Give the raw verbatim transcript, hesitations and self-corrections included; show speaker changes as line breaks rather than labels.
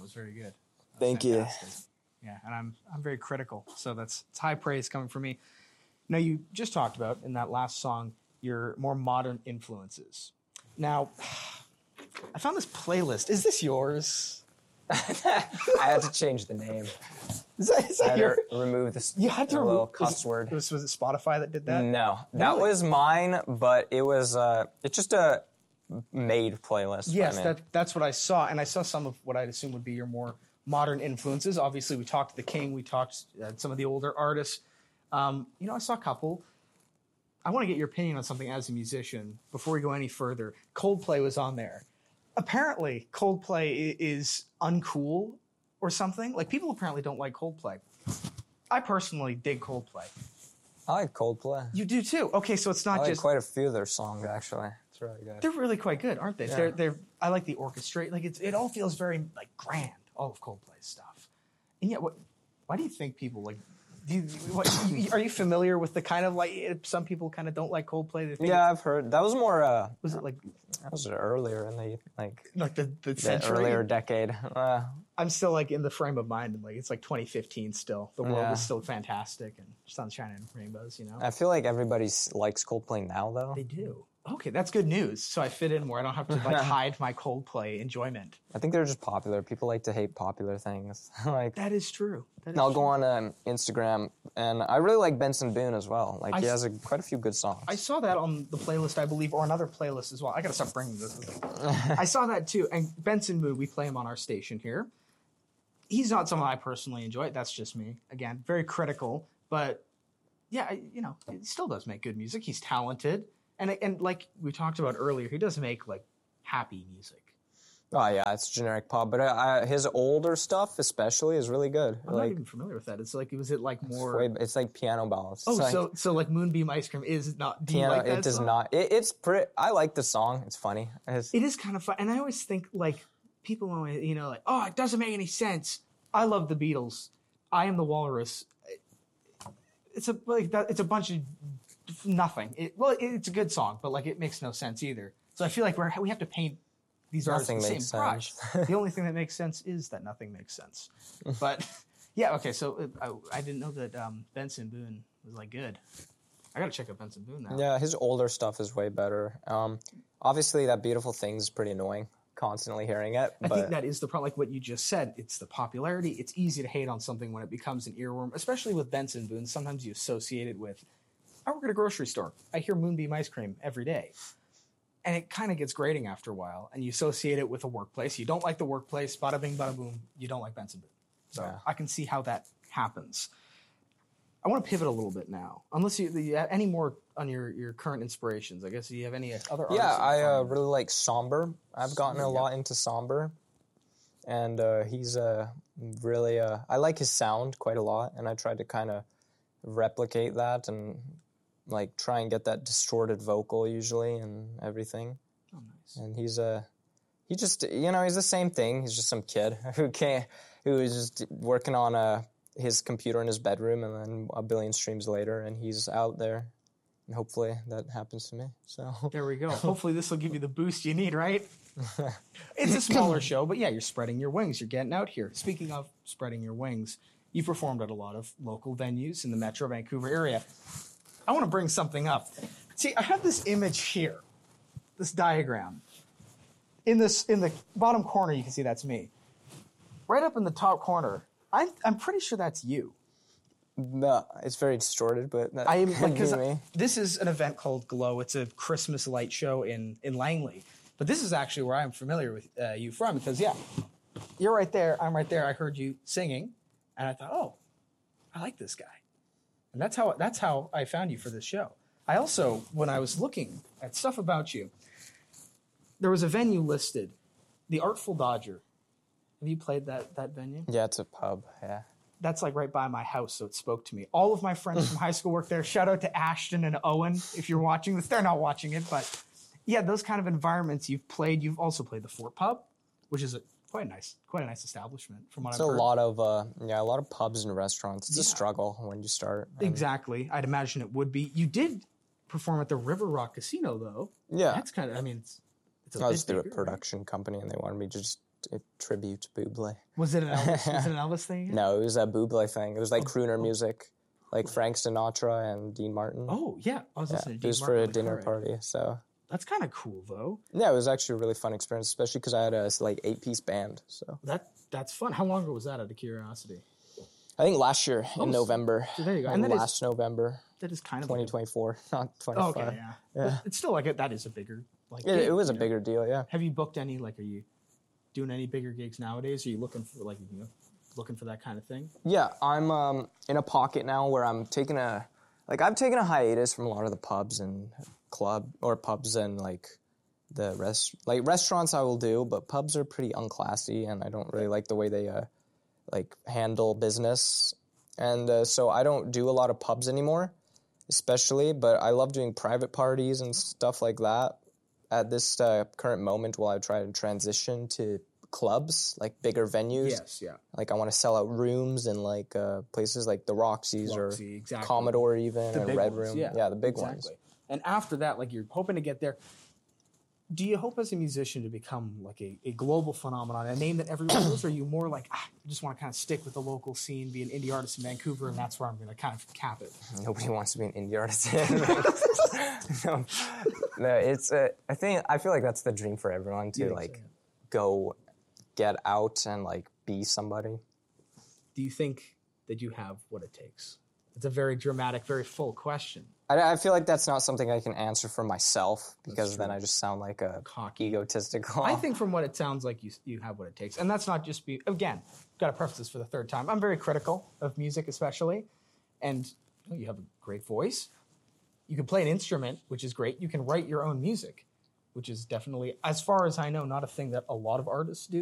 was very good. Was
Thank
fantastic.
you.
Yeah, and I'm I'm very critical, so that's it's high praise coming from me. Now, you just talked about in that last song your more modern influences. Now, I found this playlist. Is this yours?
I had to change the name.
Is that, is
I
that
had
your?
to remove this
You had to
little
remove
cuss
was it,
word.
Was, was it Spotify that did that?
No, that
Really?
was mine, but it was uh, it's just a made playlist.
Yes,
by me.
that that's what I saw, and I saw some of what I'd assume would be your more modern influences. Obviously, we talked The King, we talked uh, some of the older artists. Um, you know, I saw a couple. I want to get your opinion on something as a musician before we go any further. Coldplay was on there. Apparently, Coldplay i- is uncool or something. Like, people apparently don't like Coldplay. I personally dig Coldplay.
I like Coldplay.
You do too. Okay, so it's not
I like
just
quite a few of their songs actually. It's really good.
they're really quite good, aren't they?
Yeah.
They're they're I like the orchestrate. Like it's it all feels very like grand, all of Coldplay's stuff. And yet what why do you think people like do you, what, you, are you familiar with the kind of like some people kind of don't like Coldplay? They think
Yeah, I've heard that was more. Uh,
was it like
that was earlier in the like
like the, the
the
century?
earlier decade. Uh,
I'm still like in the frame of mind and like it's like twenty fifteen still. The world
Yeah.
is still fantastic and sunshine and rainbows, you know.
I feel like everybody likes Coldplay now though.
They do. Okay, that's good news. So I fit in more. I don't have to like hide my Coldplay enjoyment.
I think they're just popular. People like to hate popular things. like
That is true. That is
I'll
true.
go on um, Instagram, and I really like Benson Boone as well. Like
I
he
s-
has a, quite a few good songs.
I saw that on the playlist, I believe, or another playlist as well. I gotta stop bringing this. I saw that too. And Benson Moon, we play him on our station here. He's not someone I personally enjoy. That's just me. Again, very critical, but yeah, I- you know, he still does make good music. He's talented, and and like we talked about earlier, he does make like happy music.
Oh yeah, it's generic pop, but I, I, his older stuff especially is really good.
I'm
like
not even familiar with that. It's like was it like
it's,
more?
way, it's like piano ballads.
oh,
It's like
so so like Moonbeam Ice Cream is not. Do you
piano.
like that
it does
song?
not. It, it's pretty. I like the song. It's funny. It's,
It is kind of fun, and I always think like people always, you know, like, oh, it doesn't make any sense. I love the Beatles. I Am the Walrus. It's a like that. It's a bunch of nothing. It, well, it, it's a good song, but like it makes no sense either. So I feel like we're we have to paint these artists
Nothing
with the
makes
same brush.
sense.
The only thing that makes sense is that nothing makes sense. But yeah, okay. So uh, I, I didn't know that um, Benson Boone was like good. I gotta check out Benson Boone now.
yeah, his older stuff is way better. Um, obviously, that Beautiful Thing is pretty annoying. Constantly hearing it,
I
but
think that is the problem, like what you just said. It's the popularity. It's easy to hate on something when it becomes an earworm, especially with Benson Boone. Sometimes you associate it with, I work at a grocery store. I hear Moonbeam Ice Cream every day. And it kind of gets grating after a while. And you associate it with a workplace. You don't like the workplace, bada bing, bada boom. You don't like Benson Boone. So
Yeah.
I can see how that happens. I want to pivot a little bit now. Unless you, you have any more on your, your current inspirations. I guess, do you have any other artists?
yeah,
that you
I uh,
find-
really like Somber. I've gotten a
Somber, yeah.
lot into Somber, and uh, he's uh, really. Uh, I like his sound quite a lot, and I tried to kind of replicate that and like try and get that distorted vocal usually and everything.
Oh, nice.
And he's a, uh, he just you know he's the same thing. He's just some kid who can't who is just working on a. his computer in his bedroom, and then a billion streams later, and he's out there. And hopefully that happens to me. So
There we go. Hopefully this will give you the boost you need, right? It's a smaller show, but yeah, you're spreading your wings. You're getting out here. Speaking of spreading your wings, you performed at a lot of local venues in the Metro Vancouver area. I want to bring something up. See, I have this image here, this diagram. In this, in the bottom corner, you can see that's me. Right up in the top corner, I'm, I'm pretty sure that's you.
no, it's very distorted, but that
I am
could
like
be
because
me.
this is an event called Glow. It's a Christmas light show in in Langley, but this is actually where I'm familiar with uh, you from because yeah, you're right there. I'm right there. I heard you singing, and I thought, oh, I like this guy, and that's how that's how I found you for this show. I also, when I was looking at stuff about you, there was a venue listed, the Artful Dodger. Have you played that that venue?
Yeah, it's a pub. Yeah.
That's like right by my house, so it spoke to me. All of my friends from high school work there. Shout out to Ashton and Owen if you're watching this. They're not watching it, but yeah, those kind of environments you've played. You've also played the Fort Pub, which is a quite a nice, quite a nice establishment from what
It's
I've
a
heard.
lot of uh, yeah, a lot of pubs and restaurants. It's a
Yeah.
struggle when you start. and-
Exactly. I'd imagine it would be. You did perform at the River Rock Casino, though.
Yeah,
That's kind of. I mean, it's, it's a
I was
bit
through a
bigger, right?
production company, and they wanted me to just a tribute to Bublé.
Was it an Elvis, was it an Elvis thing?
No, it was a Bublé thing. It was like crooner music, like Frank Sinatra and Dean Martin.
Oh, yeah. I was
yeah,
listening to Dean
it was
Martin
for a
on the
dinner
car ride.
party, so...
That's kind of cool, though.
Yeah, it was actually a really fun experience, especially because I had a like eight-piece band, so...
That That's fun. How long ago was that, out of curiosity?
I think last year
Oh,
in November.
so there you go.
Like
And that is-
last November,
That is kind of
twenty twenty-four, not twenty-five.
Okay, yeah.
Yeah.
But it's still like, a, that is a bigger, like...
It,
gig,
it was a
you know?
bigger deal, yeah.
Have you booked any, like, are you doing any bigger gigs nowadays? Are you looking for, like, you know, looking for that kind of thing?
Yeah, I'm um, in a pocket now where I'm taking a... Like, I've taken a hiatus from a lot of the pubs and club... Or pubs and, like, the rest... Like, restaurants I will do, but pubs are pretty unclassy, and I don't really like the way they, uh, like, handle business. And uh, so I don't do a lot of pubs anymore, especially, but I love doing private parties and stuff like that. At this uh, current moment, while I try to transition to clubs, like bigger venues.
Yes, yeah.
Like I want to sell out rooms in like uh, places like the Roxy's
Roxy,
or
exactly.
Commodore even,
The
or
big
Red
ones,
Room.
yeah,
the big
exactly.
ones.
And after that, like, you're hoping to get there. Do you hope as a musician to become like a, a global phenomenon, a name that everyone knows, or are you more like, ah, I just want to kind of stick with the local scene, be an indie artist in Vancouver, and that's where I'm going to kind of cap it?
Nobody wants to be an indie artist. no, no, it's. Uh, I think I feel like that's the dream for everyone to
You think
like
so, yeah.
go, get out and like be somebody.
Do you think that you have what it takes? It's a very dramatic, very full question.
I, I feel like that's not something I can answer for myself because then
true.
I just sound like a
Cocky.
egotistical.
I think from what it sounds like, you you have what it takes. And that's not just be, again, got to preface this for the third time. I'm very critical of music especially. And you know, you have a great voice. You can play an instrument, which is great. You can write your own music, which is definitely, as far as I know, not a thing that a lot of artists do.